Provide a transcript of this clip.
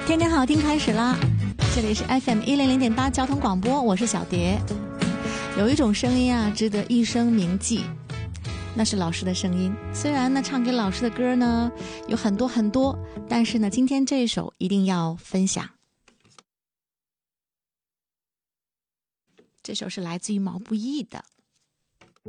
天天好听开始啦！这里是 FM100.8 交通广播，我是小蝶。有一种声音啊，值得一生铭记，那是老师的声音。虽然呢，唱给老师的歌呢有很多很多，但是呢，今天这一首一定要分享。这首是来自于毛不易的。